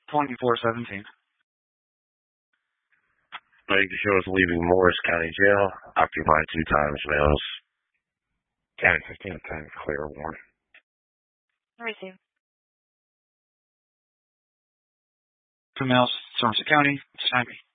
2417. Make the show is leaving Morris County Jail. Occupied 2 times males. County 15 times clear warning. Receive. 2 males, Somerset County, Snipe.